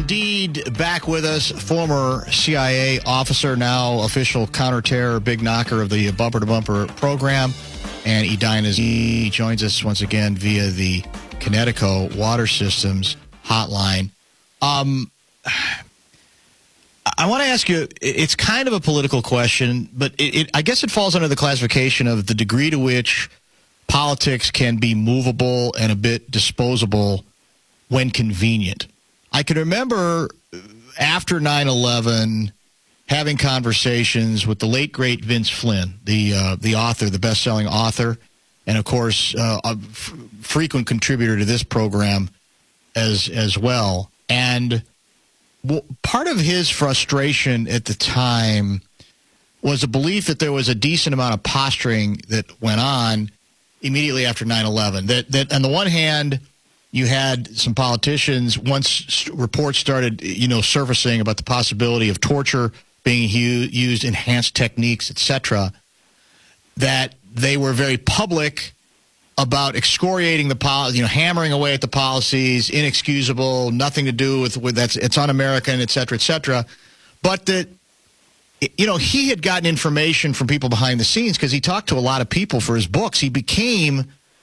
indeed back with us, former CIA officer, now official counterterror big knocker of the Bumper to Bumper program, and Edina joins us once again via the Connecticut Water Systems hotline. I want to ask you, it's kind of a political question, but I guess it falls under the classification of the degree to which politics can be movable and a bit disposable when convenient. I can remember after 9/11 having conversations with the late, great Vince Flynn, the author, the best-selling author, and, of course, a frequent contributor to this program as well. And part of his frustration at the time was a belief that there was a decent amount of posturing that went on immediately after 9/11. That on the one hand, you had some politicians, once reports started, surfacing about the possibility of torture being used, enhanced techniques, etc., that they were very public about excoriating the policy, hammering away at the policies, inexcusable, nothing to do with that's it's un-American, et cetera, but that he had gotten information from people behind the scenes because he talked to a lot of people for his books. He became,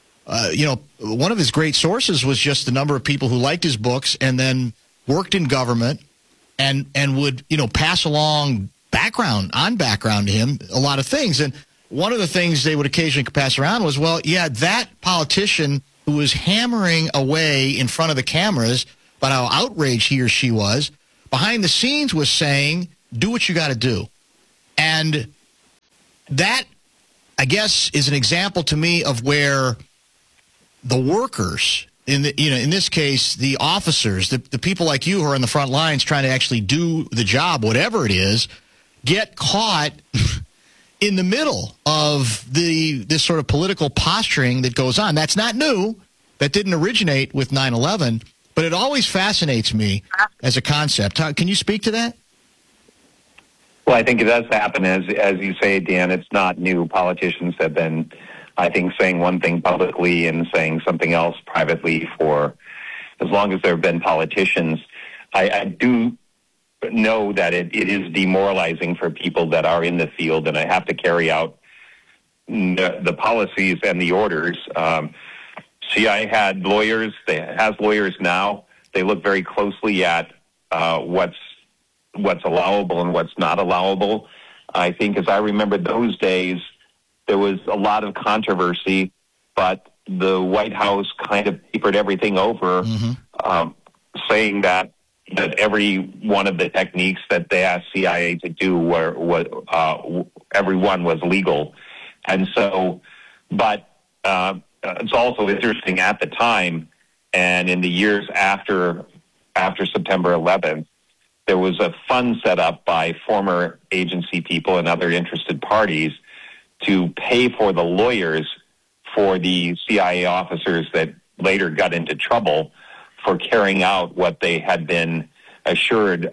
one of his great sources was just the number of people who liked his books and then worked in government and would, pass along background to him, a lot of things. And one of the things they would occasionally pass around was, that politician who was hammering away in front of the cameras about how outraged he or she was, behind the scenes was saying, do what you got to do. And that, I guess, is an example to me of where the workers, in this case, the officers, the people like you who are on the front lines trying to actually do the job, whatever it is, get caught in the middle of this sort of political posturing that goes on. That's not new. That didn't originate with 9/11, but it always fascinates me as a concept. Can you speak to that? Well, I think it does happen. As you say, Dan, it's not new. Politicians have been, I think, saying one thing publicly and saying something else privately for as long as there have been politicians. I do know that it is demoralizing for people that are in the field and I have to carry out the policies and the orders. CIA had lawyers. Has lawyers now. They look very closely at what's allowable and what's not allowable. I think, as I remember those days, there was a lot of controversy, but the White House kind of papered everything over, saying that every one of the techniques that they asked CIA to do every one was legal. And so, but it's also interesting at the time and in the years after September 11th, there was a fund set up by former agency people and other interested parties to pay for the lawyers for the CIA officers that later got into trouble for carrying out what they had been assured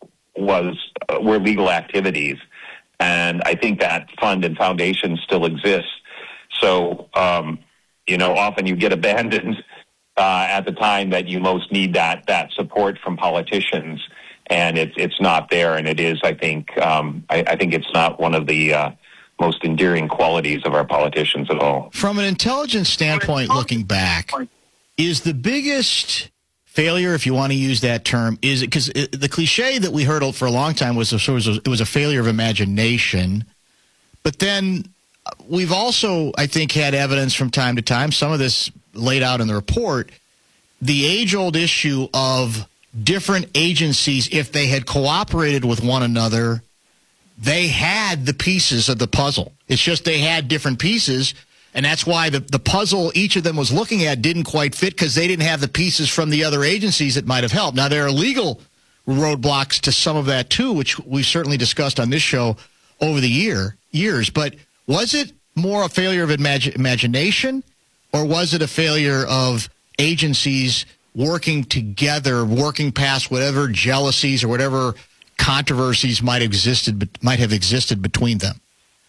were legal activities. And I think that fund and foundation still exists. So, often you get abandoned at the time that you most need that support from politicians. And it's not there, and it is. I think it's not one of the most endearing qualities of our politicians at all. From an intelligence standpoint, looking back, is the biggest failure, if you want to use that term, is it because the cliche that we heard for a long time was it was a failure of imagination, but then we've also, I think, had evidence from time to time. Some of this laid out in the report, the age-old issue of different agencies, if they had cooperated with one another, they had the pieces of the puzzle. It's just they had different pieces, and that's why the puzzle each of them was looking at didn't quite fit because they didn't have the pieces from the other agencies that might have helped. Now, there are legal roadblocks to some of that, too, which we've certainly discussed on this show over the years. But was it more a failure of imagination, or was it a failure of agencies working together, working past whatever jealousies or whatever controversies might have existed between them?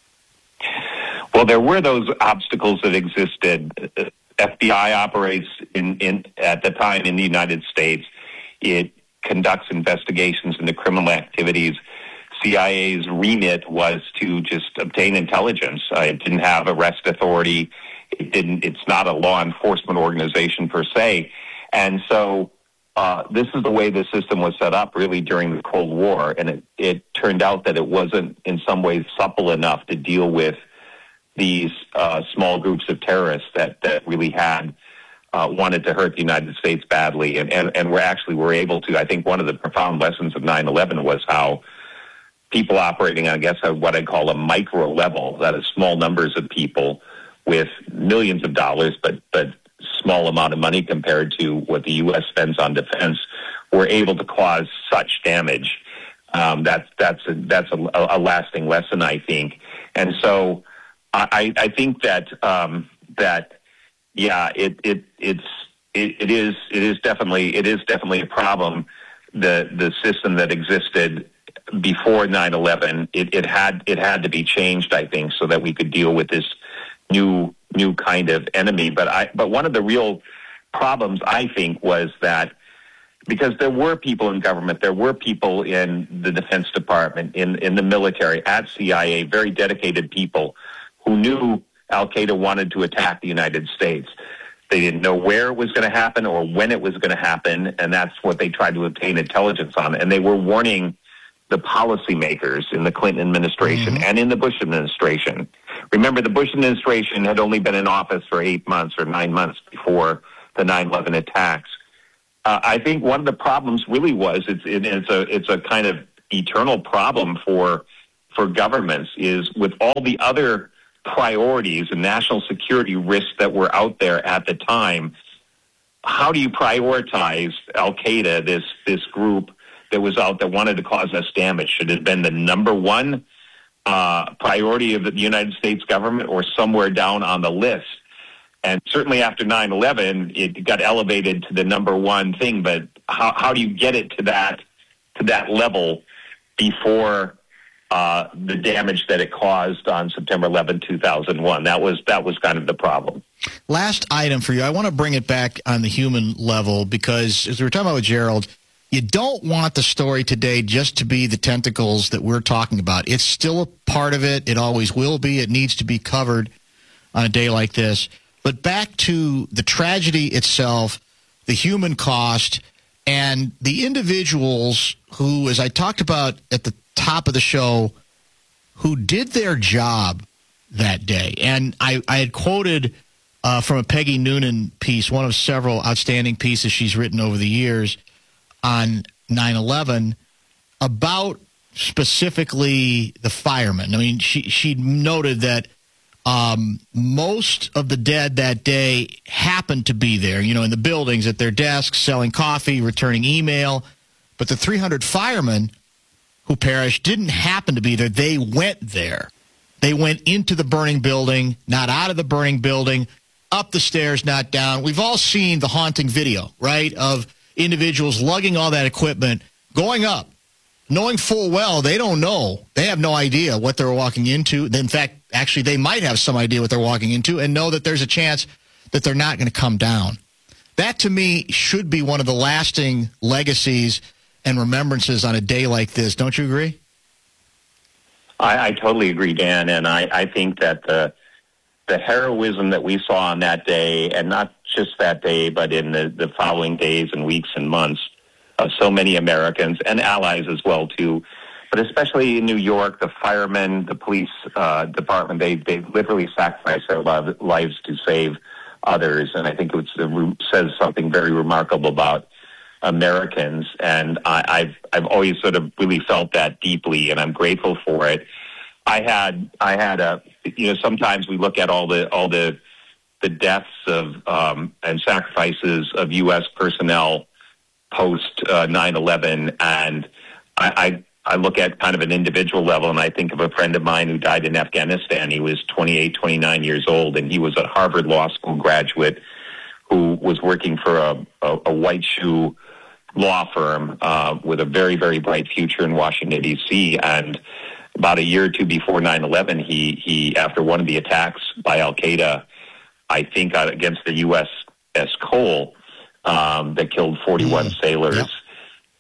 Well, there were those obstacles that existed. FBI operates at the time in the United States. It conducts investigations into criminal activities. CIA's remit was to just obtain intelligence. It didn't have arrest authority. It's not a law enforcement organization per se. And so this is the way the system was set up really during the Cold War. And it turned out that it wasn't in some ways supple enough to deal with these small groups of terrorists that really had wanted to hurt the United States badly. And were able to. I think one of the profound lessons of 9/11 was how people operating, I guess, at what I call a micro level, that is small numbers of people with millions of dollars, but small amount of money compared to what the U.S. spends on defense, were able to cause such damage. That's a lasting lesson, I think. And so I think that it is definitely a problem. The system that existed before 9/11, it had to be changed, I think, so that we could deal with this new kind of enemy. But one of the real problems, I think, was that because there were people in government, there were people in the Defense Department, in the military, at CIA, very dedicated people who knew Al-Qaeda wanted to attack the United States. They didn't know where it was going to happen or when it was going to happen, and that's what they tried to obtain intelligence on. And they were warning the policymakers in the Clinton administration and in the Bush administration. Remember, the Bush administration had only been in office for 8 months or 9 months before the 9/11 attacks. I think one of the problems really was it's a kind of eternal problem for governments is with all the other priorities and national security risks that were out there at the time. How do you prioritize Al-Qaeda, this group that was out that wanted to cause us damage? Should it have been the number one priority of the United States government or somewhere down on the list? And certainly after 9/11, it got elevated to the number one thing. But how do you get it to that level before the damage that it caused on September 11, 2001? That was kind of the problem. Last item for you. I want to bring it back on the human level because, as we were talking about with Gerald, you don't want the story today just to be the tentacles that we're talking about. It's still a part of it. It always will be. It needs to be covered on a day like this. But back to the tragedy itself, the human cost, and the individuals who, as I talked about at the top of the show, who did their job that day. And I had quoted from a Peggy Noonan piece, one of several outstanding pieces she's written over the years on 9/11, about specifically the firemen. I mean, she noted that most of the dead that day happened to be there, in the buildings, at their desks, selling coffee, returning email. But the 300 firemen who perished didn't happen to be there. They went there. They went into the burning building, not out of the burning building, up the stairs, not down. We've all seen the haunting video, right, of individuals lugging all that equipment, going up, knowing full well they don't know. They have no idea what they're walking into. In fact, actually, they might have some idea what they're walking into and know that there's a chance that they're not going to come down. That, to me, should be one of the lasting legacies and remembrances on a day like this. Don't you agree? I totally agree, Dan, and I think that the heroism that we saw on that day, and not just that day, but in the following days and weeks and months, of so many Americans and allies as well, too, but especially in New York, the firemen, the police department, they literally sacrificed their lives to save others, and I think it says something very remarkable about Americans, and I've always sort of really felt that deeply, and I'm grateful for it. I had sometimes we look at all the deaths of and sacrifices of U.S. personnel post 9/11, and I look at kind of an individual level, and I think of a friend of mine who died in Afghanistan. He was 28, 29 years old, and he was a Harvard Law School graduate who was working for a white shoe law firm with a very, very bright future in Washington, D.C., and about a year or two before 9/11, he after one of the attacks by Al-Qaeda, I think against the USS Cole, that killed 41 sailors,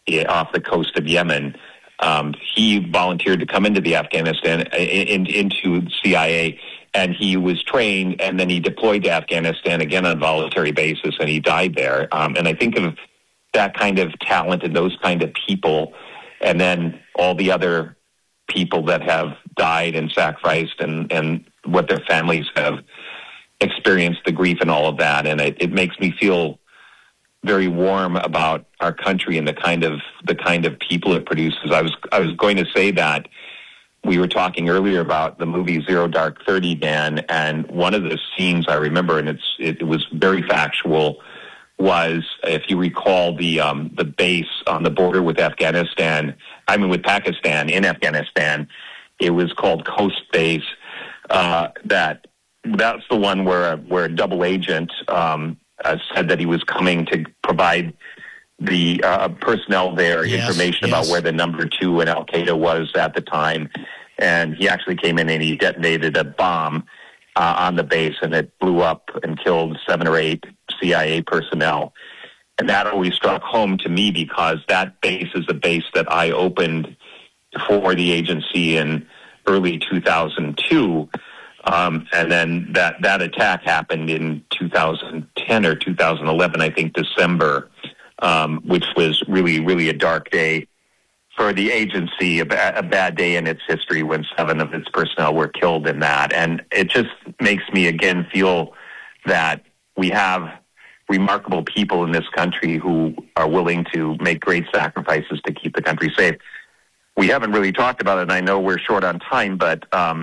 off the coast of Yemen. He volunteered to come into the Afghanistan, into CIA, and he was trained, and then he deployed to Afghanistan again on a voluntary basis, and he died there. And I think of that kind of talent and those kind of people, and then all the other people that have died and sacrificed, and what their families have experienced, the grief and all of that. And it makes me feel very warm about our country and the kind of people it produces. I was going to say that we were talking earlier about the movie Zero Dark 30, Dan, and one of the scenes I remember, and it was very factual, was, if you recall, the base on the border with Pakistan in Afghanistan. It was called Coast Base. That's the one where a double agent said that he was coming to provide the personnel there information about where the number 2 in Al-Qaeda was at the time. And he actually came in and he detonated a bomb on the base, and it blew up and killed 7 or 8 CIA personnel. And that always struck home to me, because that base is a base that I opened for the agency in early 2002. And then that attack happened in 2010 or 2011, I think, December, which was really, really a dark day for the agency, a bad day in its history when 7 of its personnel were killed in that. And it just makes me again feel that we have remarkable people in this country who are willing to make great sacrifices to keep the country safe. We haven't really talked about it, and I know we're short on time, but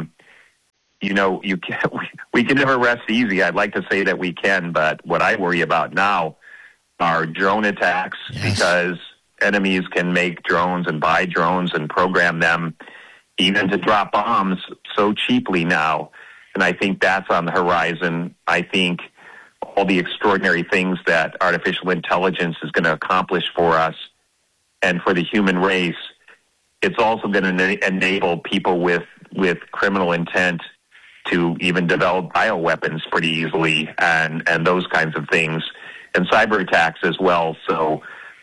we can never rest easy. I'd like to say that we can, but what I worry about now are drone attacks, because enemies can make drones and buy drones and program them even to drop bombs so cheaply now. And I think that's on the horizon. I think all the extraordinary things that artificial intelligence is going to accomplish for us and for the human race, it's also going to enable people with criminal intent to even develop bioweapons pretty easily, and those kinds of things, and cyber attacks as well. So,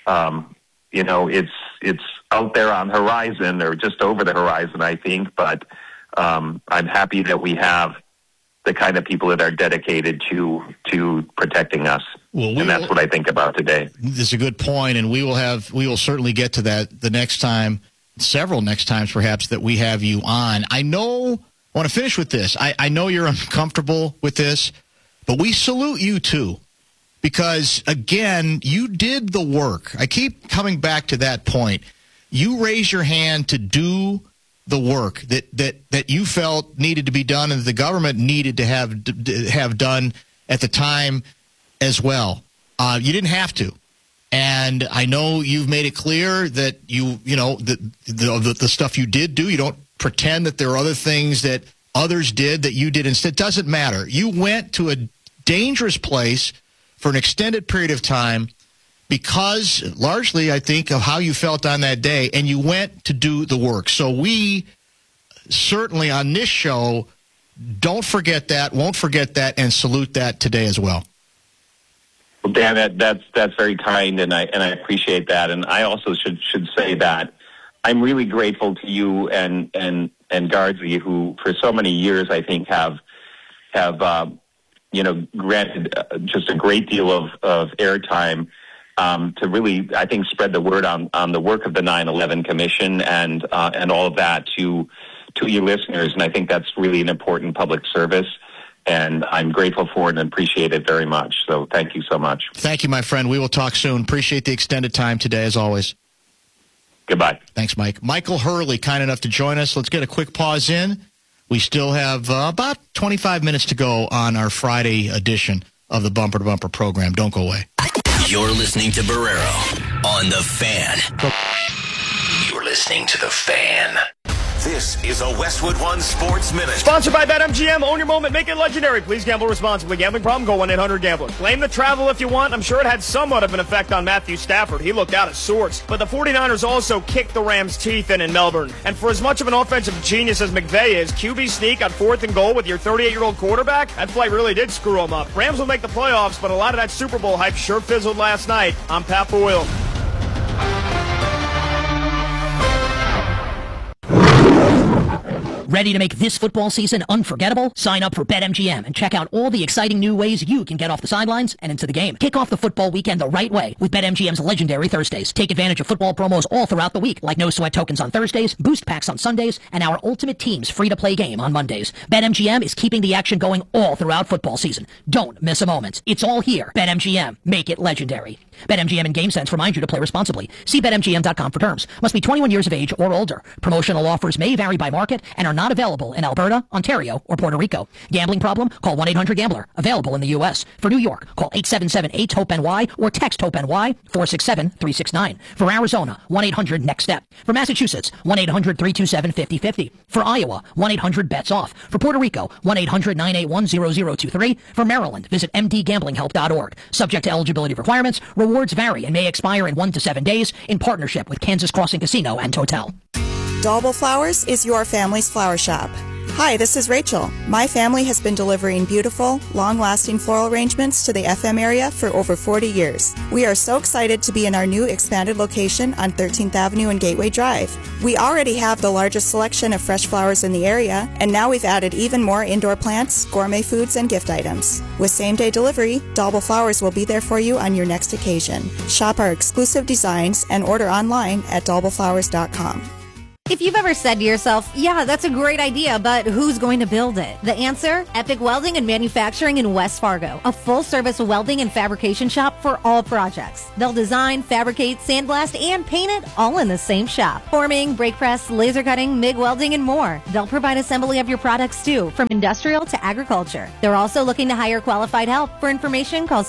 it's out there on the horizon, or just over the horizon, I think. But I'm happy that we have the kind of people that are dedicated to protecting us. Well, and that's what I think about today. This is a good point, and we will certainly get to that the next time, several next times perhaps, that we have you on. I want to finish with this. I know you're uncomfortable with this, but we salute you too, because again, you did the work. I keep coming back to that point. You raised your hand to do the work that you felt needed to be done, and the government needed to have done at the time as well. You didn't have to. And I know you've made it clear that the stuff you did do, you don't pretend that there are other things that others did that you did instead. It doesn't matter. You went to a dangerous place for an extended period of time because, largely, I think, of how you felt on that day, and you went to do the work. So we certainly on this show don't forget that, won't forget that, and salute that today as well. Well, Dan, that's very kind, and I appreciate that. And I also should say that I'm really grateful to you and Guardsy, who for so many years I think have granted just a great deal of airtime to really, I think, spread the word on the work of the 9/11 Commission and all of that to your listeners. And I think that's really an important public service. And I'm grateful for it and appreciate it very much. So thank you so much. Thank you, my friend. We will talk soon. Appreciate the extended time today, as always. Goodbye. Thanks, Mike. Michael Hurley, kind enough to join us. Let's get a quick pause in. We still have about 25 minutes to go on our Friday edition of the Bumper to Bumper program. Don't go away. You're listening to Barrero on The Fan. You're listening to The Fan. This is a Westwood One Sports Minute. Sponsored by BetMGM. Own your moment. Make it legendary. Please gamble responsibly. Gambling problem? Go 1-800-GAMBLER. Blame the travel if you want. I'm sure it had somewhat of an effect on Matthew Stafford. He looked out of sorts. But the 49ers also kicked the Rams' teeth in Melbourne. And for as much of an offensive genius as McVay is, QB sneak on 4th and goal with your 38-year-old quarterback? That flight really did screw him up. Rams will make the playoffs, but a lot of that Super Bowl hype sure fizzled last night. I'm Pat Boyle. Ready to make this football season unforgettable? Sign up for BetMGM and check out all the exciting new ways you can get off the sidelines and into the game. Kick off the football weekend the right way with BetMGM's legendary Thursdays. Take advantage of football promos all throughout the week, like no sweat tokens on Thursdays, boost packs on Sundays, and our Ultimate Teams free-to-play game on Mondays. BetMGM is keeping the action going all throughout football season. Don't miss a moment. It's all here. BetMGM. Make it legendary. BetMGM and GameSense remind you to play responsibly. See BetMGM.com for terms. Must be 21 years of age or older. Promotional offers may vary by market and are not available in Alberta, Ontario, or Puerto Rico. Gambling problem? Call 1-800-GAMBLER. Available in the U.S. For New York, call 877-8-HOPE-NY or text HOPE-NY 467-369. For Arizona, 1-800-NEXT-STEP. For Massachusetts, 1-800-327-5050. For Iowa, 1-800-BETS-OFF. For Puerto Rico, 1-800-981-0023. For Maryland, visit mdgamblinghelp.org. Subject to eligibility requirements. Rewards vary and may expire in 1 to 7 days in partnership with Kansas Crossing Casino and Hotel. Dalbel Flowers is your family's flower shop. Hi, this is Rachel. My family has been delivering beautiful, long-lasting floral arrangements to the FM area for over 40 years. We are so excited to be in our new expanded location on 13th Avenue and Gateway Drive. We already have the largest selection of fresh flowers in the area, and now we've added even more indoor plants, gourmet foods, and gift items. With same-day delivery, Dalbel Flowers will be there for you on your next occasion. Shop our exclusive designs and order online at dalbelflowers.com. If you've ever said to yourself, yeah, that's a great idea, but who's going to build it? The answer? Epic Welding and Manufacturing in West Fargo, a full-service welding and fabrication shop for all projects. They'll design, fabricate, sandblast, and paint it all in the same shop. Forming, brake press, laser cutting, MIG welding, and more. They'll provide assembly of your products too, from industrial to agriculture. They're also looking to hire qualified help. For information, call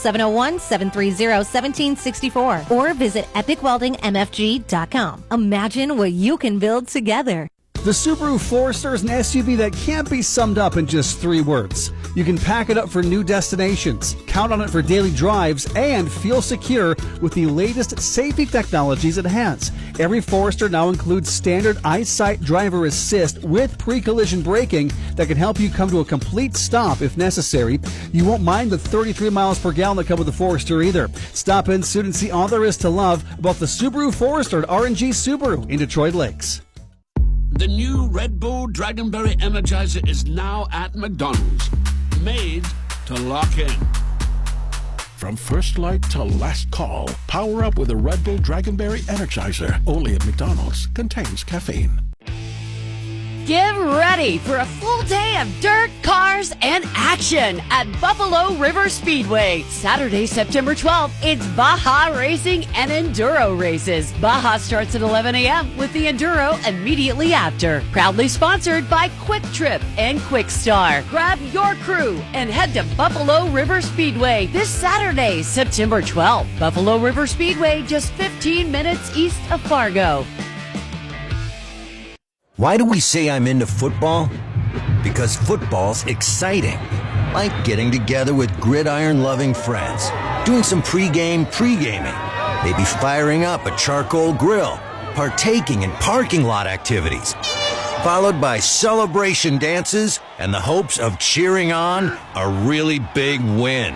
701-730-1764 or visit epicweldingmfg.com. Imagine what you can build together. The Subaru Forester is an SUV that can't be summed up in just 3 words. You can pack it up for new destinations, count on it for daily drives, and feel secure with the latest safety technologies it has. Every Forester now includes standard EyeSight driver assist with pre-collision braking that can help you come to a complete stop if necessary. You won't mind the 33 miles per gallon that come with the Forester either. Stop in soon and see all there is to love about the Subaru Forester at R&G Subaru in Detroit Lakes. The new Red Bull Dragonberry Energizer is now at McDonald's. Made to lock in. From first light to last call, power up with a Red Bull Dragonberry Energizer. Only at McDonald's. Contains caffeine. Get ready for a full day of dirt, cars, and action at Buffalo River Speedway. Saturday, September 12th, it's Baja Racing and Enduro races. Baja starts at 11 a.m. with the Enduro immediately after. Proudly sponsored by Quick Trip and Quick Star. Grab your crew and head to Buffalo River Speedway this Saturday, September 12th. Buffalo River Speedway, just 15 minutes east of Fargo. Why do we say I'm into football? Because football's exciting. Like getting together with gridiron-loving friends, doing some pre-gaming, maybe firing up a charcoal grill, partaking in parking lot activities, followed by celebration dances and the hopes of cheering on a really big win.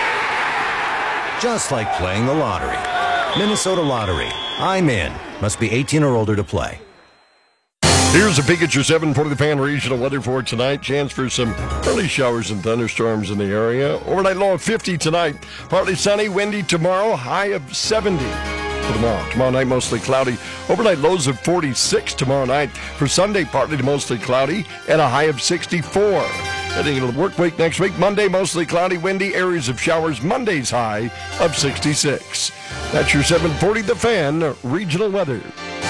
Just like playing the lottery. Minnesota Lottery. I'm in. Must be 18 or older to play. Here's a peek at your 740 The Fan regional weather for tonight. Chance for some early showers and thunderstorms in the area. Overnight low of 50 tonight. Partly sunny, windy tomorrow. High of 70 for tomorrow. Tomorrow night, mostly cloudy. Overnight lows of 46 tomorrow night. For Sunday, partly to mostly cloudy and a high of 64. Heading into the work week next week. Monday, mostly cloudy, windy, areas of showers. Monday's high of 66. That's your 740 The Fan regional weather.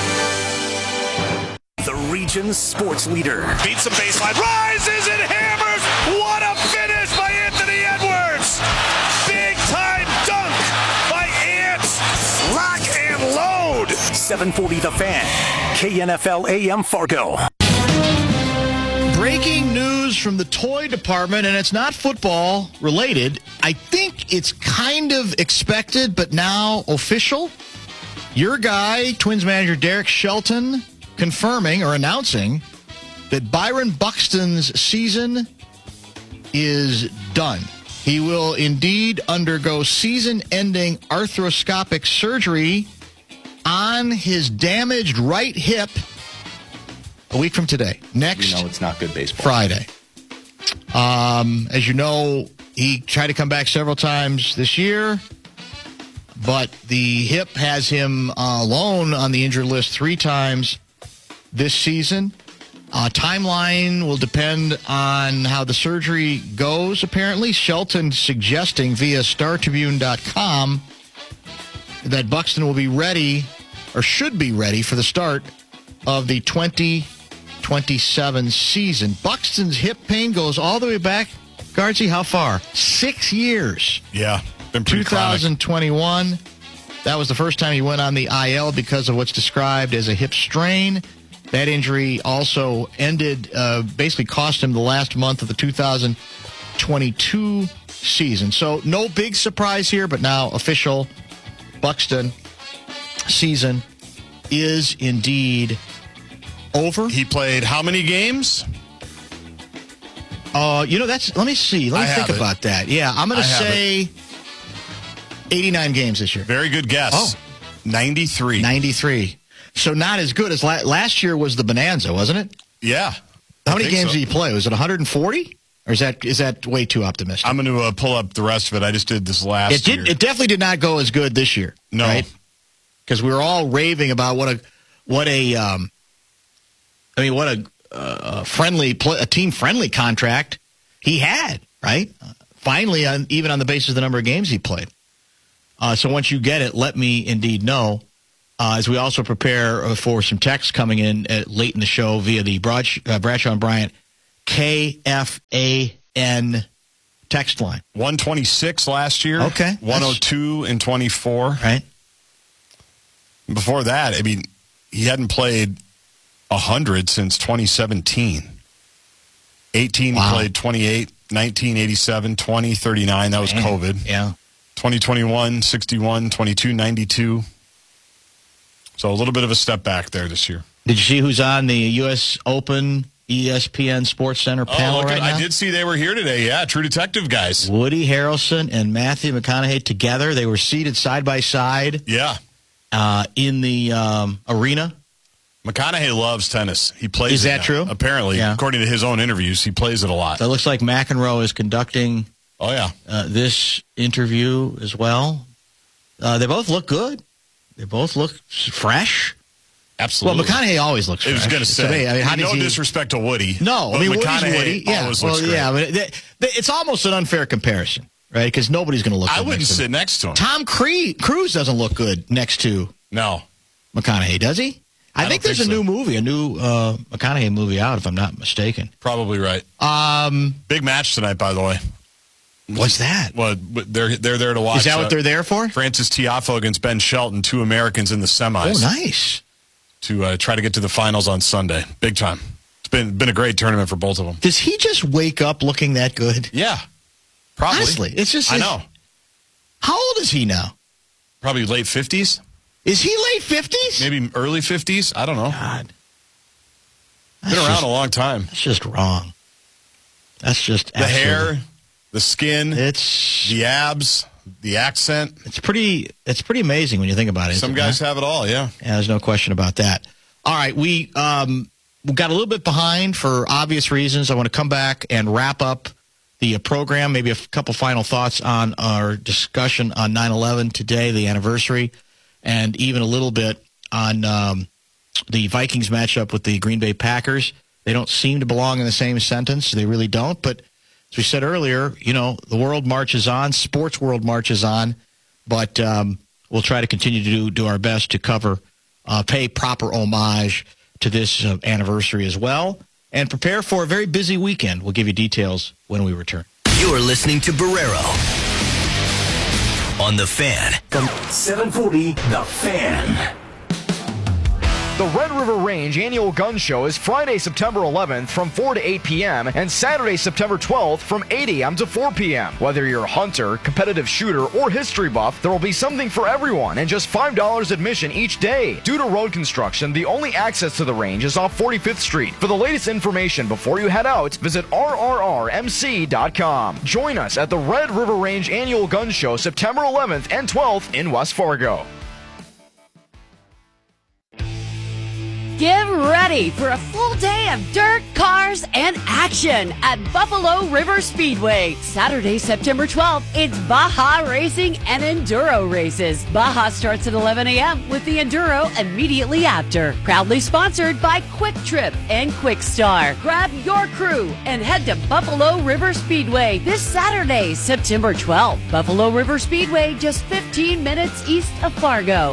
The region's sports leader. Beats the baseline, rises and hammers. What a finish by Anthony Edwards. Big time dunk by Ants. Lock and load. 740 The Fan. KNFL AM Fargo. Breaking news from the toy department, and it's not football related. I think it's kind of expected, but now official. Your guy, Twins manager Derek Shelton, confirming or announcing that Byron Buxton's season is done. He will indeed undergo season-ending arthroscopic surgery on his damaged right hip A week from today. Next, it's not good baseball. Friday. As you know, he tried to come back several times this year, but the hip has him alone on the injured list 3 times this season. Timeline will depend on how the surgery goes, apparently. Shelton suggesting via StarTribune.com that Buxton will be ready, or should be ready, for the start of the 2027 season. Buxton's hip pain goes all the way back, Guardsy, how far? 6 years. Yeah, been pretty 2021. Chronic. That was the first time he went on the IL because of what's described as a hip strain. That injury also ended, basically cost him the last month of the 2022 season. So no big surprise here, but now official. Buxton season is indeed over. He played how many games? Let me see. Let me think about that. Yeah, I'm going to say 89 games this year. Very good guess. Oh. 93. 93. So not as good as last year was the Bonanza, wasn't it? Yeah. How many games did he play? Was it 140? Or is that way too optimistic? I'm going to pull up the rest of it. I just did this last year. It definitely did not go as good this year. No. Right? Because we were all raving about what a team friendly contract he had, right? Finally, even on the basis of the number of games he played. So once you get it, let me indeed know. As we also prepare for some texts coming in late in the show via the Bradshaw and Bryant KFAN text line. 126 last year. Okay. 102 in 24. Right. Before that, I mean, he hadn't played 100 since 2017. 18, he played 28, 19, 87, 20, 39. That was COVID. Yeah. 2021, 61, 22, 92. So a little bit of a step back there this year. Did you see who's on the U.S. Open ESPN Sports Center panel right now? I did see they were here today. Yeah, True Detective guys. Woody Harrelson and Matthew McConaughey together. They were seated side by side. Yeah. In the arena. McConaughey loves tennis. He plays Is that now. true? Apparently, according to his own interviews, he plays it a lot. So it looks like McEnroe is conducting this interview as well. They both look good. They both look fresh. Absolutely. Well, McConaughey always looks fresh. I was going to say, no disrespect to Woody. No, I mean, Woody's McConaughey Woody. Yeah, always looks great. Yeah, but it's almost an unfair comparison, right? Because nobody's going to look good. I wouldn't sit next to him. Tom Cruise doesn't look good next to McConaughey, does he? I think there's a new movie, a new McConaughey movie out, if I'm not mistaken. Probably right. Big match tonight, by the way. What's that? Well, they're there to watch. Is that what they're there for? Francis Tiafoe against Ben Shelton, 2 Americans in the semis. Oh, nice. To try to get to the finals on Sunday. Big time. It's been a great tournament for both of them. Does he just wake up looking that good? Yeah. Probably. Honestly, it's just... I know. How old is he now? Probably late 50s. Is he late 50s? Maybe early 50s. I don't know. God. Been around a long time. That's just wrong. That's just the hair, the skin, the abs, the accent. It's pretty amazing when you think about it. Some guys have it all, yeah. Yeah, there's no question about that. All right, we got a little bit behind for obvious reasons. I want to come back and wrap up the program, maybe a couple final thoughts on our discussion on 9/11 today, the anniversary, and even a little bit on the Vikings matchup with the Green Bay Packers. They don't seem to belong in the same sentence. They really don't. But as we said earlier, the world marches on. Sports world marches on. But we'll try to continue to do our best to cover, pay proper homage to this anniversary as well, and prepare for a very busy weekend. We'll give you details when we return. You're listening to Barrero on The Fan. From 740, The Fan. The Red River Range Annual Gun Show is Friday, September 11th from 4 to 8 p.m. and Saturday, September 12th from 8 a.m. to 4 p.m. Whether you're a hunter, competitive shooter, or history buff, there will be something for everyone and just $5 admission each day. Due to road construction, the only access to the range is off 45th Street. For the latest information before you head out, visit rrrmc.com. Join us at the Red River Range Annual Gun Show September 11th and 12th in West Fargo. Get ready for a full day of dirt, cars, and action at Buffalo River Speedway. Saturday, September 12th, it's Baja Racing and Enduro races. Baja starts at 11 a.m. with the Enduro immediately after. Proudly sponsored by Quick Trip and Quick Star. Grab your crew and head to Buffalo River Speedway this Saturday, September 12th. Buffalo River Speedway, just 15 minutes east of Fargo.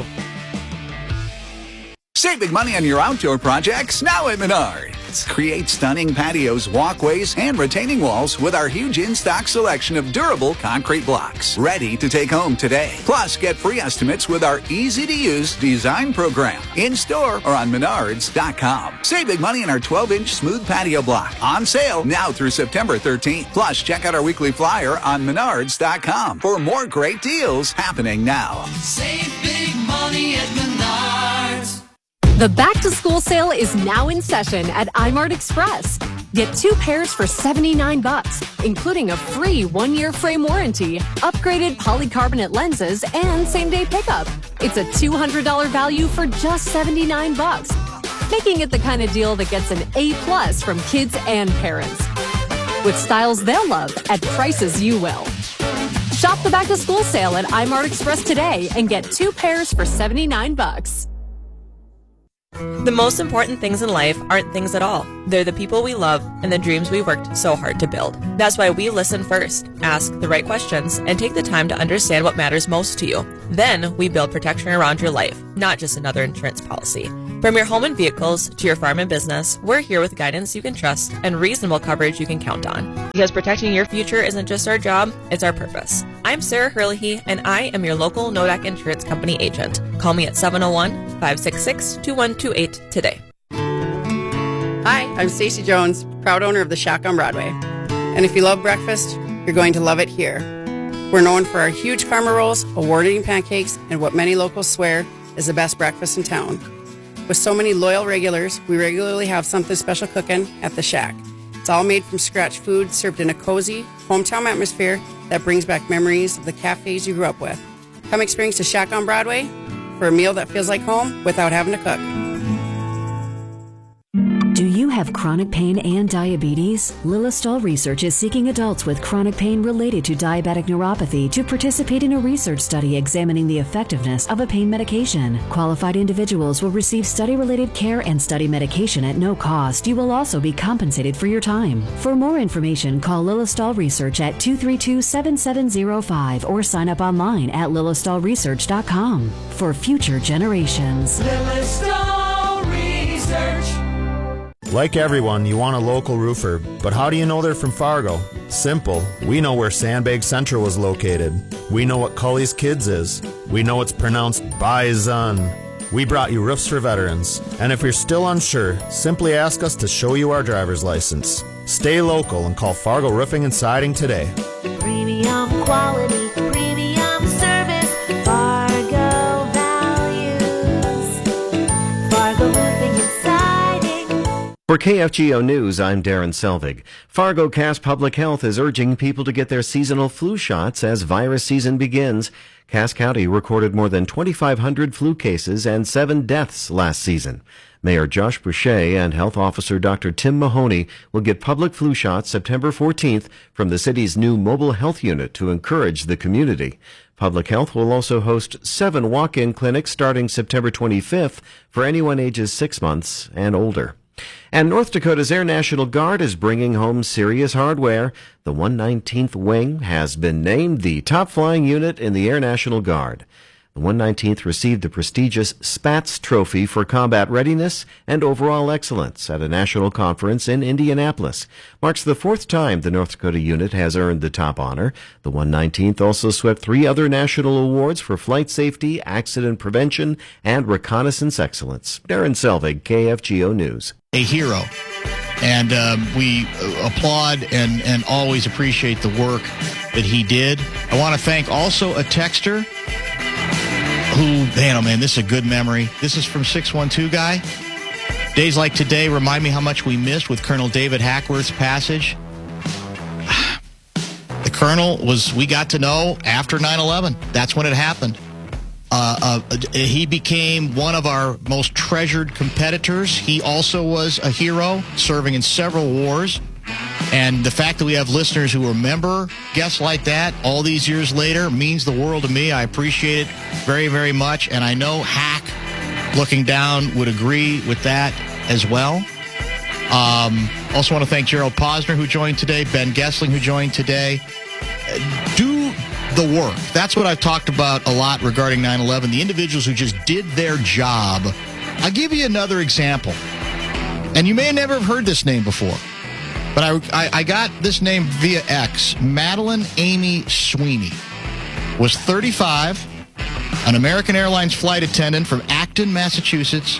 Save big money on your outdoor projects now at Menards. Create stunning patios, walkways, and retaining walls with our huge in-stock selection of durable concrete blocks. Ready to take home today. Plus, get free estimates with our easy-to-use design program. In-store or on Menards.com. Save big money on our 12-inch smooth patio block. On sale now through September 13th. Plus, check out our weekly flyer on Menards.com for more great deals happening now. Save big money at Menards. The back-to-school sale is now in session at iMart Express. Get 2 pairs for $79, including a free 1-year frame warranty, upgraded polycarbonate lenses, and same-day pickup. It's a $200 value for just $79, making it the kind of deal that gets an A+ from kids and parents. With styles they'll love at prices you will. Shop the back-to-school sale at iMart Express today and get 2 pairs for $79. The most important things in life aren't things at all. They're the people we love and the dreams we worked so hard to build. That's why we listen first, ask the right questions, and take the time to understand what matters most to you. Then we build protection around your life, not just another insurance policy. From your home and vehicles to your farm and business, we're here with guidance you can trust and reasonable coverage you can count on. Because protecting your future isn't just our job, it's our purpose. I'm Sarah Hurley, and I am your local NODAC Insurance Company agent. Call me at 701-566-2128 today. Hi, I'm Stacey Jones, proud owner of the Shack on Broadway. And if you love breakfast, you're going to love it here. We're known for our huge karma rolls, award-winning pancakes, and what many locals swear is the best breakfast in town. With so many loyal regulars, we regularly have something special cooking at the Shack. It's all made from scratch food served in a cozy, hometown atmosphere that brings back memories of the cafes you grew up with. Come experience the Shack on Broadway for a meal that feels like home without having to cook. Do you have chronic pain and diabetes? Lilistol Research is seeking adults with chronic pain related to diabetic neuropathy to participate in a research study examining the effectiveness of a pain medication. Qualified individuals will receive study-related care and study medication at no cost. You will also be compensated for your time. For more information, call Lilistol Research at 232-7705 or sign up online at lilistolresearch.com for future generations. Lilistol Research. Like everyone, you want a local roofer, but how do you know they're from Fargo? Simple. We know where Sandbag Central is located. We know what Cully's Kids is. We know it's pronounced Bison. We brought you Roofs for Veterans. And if you're still unsure, simply ask us to show you our driver's license. Stay local and call Fargo Roofing and Siding today. Premium quality, premium service, Fargo values, Fargo Roofing and Siding. For KFGO News, I'm Darren Selvig. Fargo Cass Public Health is urging people to get their seasonal flu shots as virus season begins. Cass County recorded more than 2,500 flu cases and 7 deaths last season. Mayor Josh Boucher and Health Officer Dr. Tim Mahoney will get public flu shots September 14th from the city's new mobile health unit to encourage the community. Public Health will also host 7 walk-in clinics starting September 25th for anyone ages 6 months and older. And North Dakota's Air National Guard is bringing home serious hardware. The 119th Wing has been named the top flying unit in the Air National Guard. The 119th received the prestigious Spats Trophy for combat readiness and overall excellence at a national conference in Indianapolis. Marks the 4th time the North Dakota unit has earned the top honor. The 119th also swept 3 other national awards for flight safety, accident prevention, and reconnaissance excellence. Darren Selvig, KFGO News. A hero. And we applaud and always appreciate the work that he did. I want to thank also a texter who, man, oh man, this is a good memory. This is from 612 guy. Days like today remind me how much we missed with Colonel David Hackworth's passage. The colonel we got to know after 9/11. That's when it happened. He became one of our most treasured competitors. He also was a hero, serving in several wars. And the fact that we have listeners who remember guests like that all these years later means the world to me. I appreciate it very, very much. And I know Hack, looking down, would agree with that as well. Also want to thank Gerald Posner, who joined today, Ben Gessling, who joined today. Do the work. That's what I've talked about a lot regarding 9/11, the individuals who just did their job. I'll give you another example. And you may never have heard this name before, but I got this name via X. Madeline Amy Sweeney was 35, an American Airlines flight attendant from Acton, Massachusetts.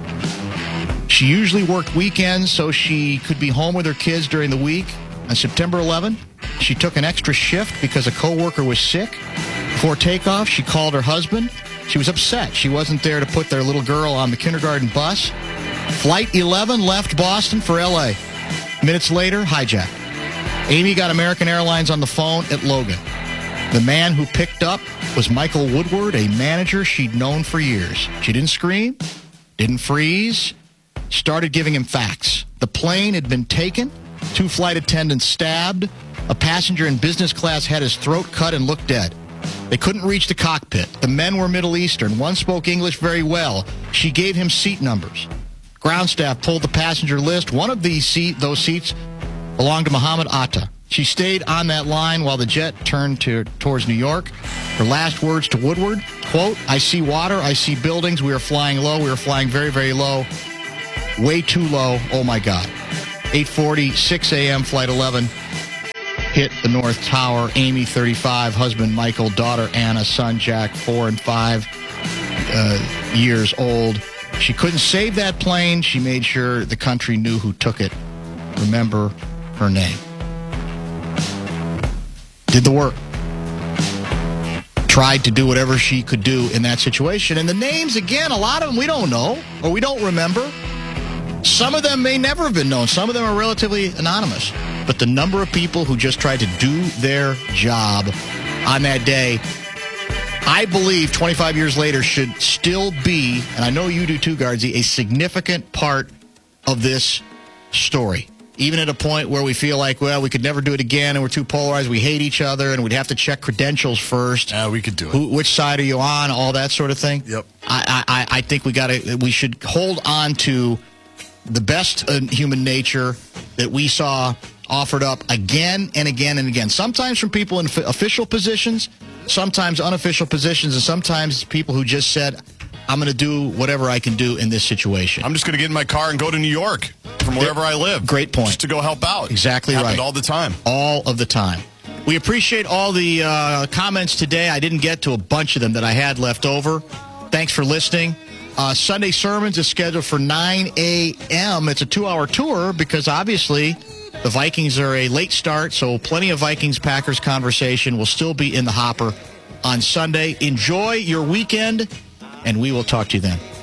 She usually worked weekends so she could be home with her kids during the week. On September 11, she took an extra shift because a coworker was sick. Before takeoff, she called her husband. She was upset. She wasn't there to put their little girl on the kindergarten bus. Flight 11 left Boston for L.A. Minutes later, hijacked. Amy got American Airlines on the phone at Logan. The man who picked up was Michael Woodward, a manager she'd known for years. She didn't scream, didn't freeze, started giving him facts. The plane had been taken, 2 flight attendants stabbed, a passenger in business class had his throat cut and looked dead. They couldn't reach the cockpit. The men were Middle Eastern. One spoke English very well. She gave him seat numbers. Ground staff pulled the passenger list. One of those seats belonged to Muhammad Atta. She stayed on that line while the jet turned towards New York. Her last words to Woodward, quote, "I see water, I see buildings. We are flying low. We are flying very, very low. Way too low. Oh, my God." 8:40, 6 a.m., Flight 11 hit the North Tower. Amy, 35, husband Michael, daughter Anna, son Jack, 4 and 5 years old. She couldn't save that plane. She made sure the country knew who took it. Remember her name. Did the work. Tried to do whatever she could do in that situation. And the names, again, a lot of them we don't know or we don't remember. Some of them may never have been known. Some of them are relatively anonymous. But the number of people who just tried to do their job on that day, I believe 25 years later should still be, and I know you do too, Guardsy, a significant part of this story. Even at a point where we feel like, well, we could never do it again and we're too polarized, we hate each other, and we'd have to check credentials first. Yeah, we could do it. Which side are you on? All that sort of thing. Yep. I think we should hold on to the best in human nature that we saw offered up again and again and again. Sometimes from people in official positions, sometimes unofficial positions, and sometimes people who just said, I'm going to do whatever I can do in this situation. I'm just going to get in my car and go to New York from wherever I live. Great point. Just to go help out. Exactly right. Happened all the time. All of the time. We appreciate all the comments today. I didn't get to a bunch of them that I had left over. Thanks for listening. Sunday Sermons is scheduled for 9 a.m. It's a 2-hour tour because obviously the Vikings are a late start, so plenty of Vikings-Packers conversation will still be in the hopper on Sunday. Enjoy your weekend, and we will talk to you then.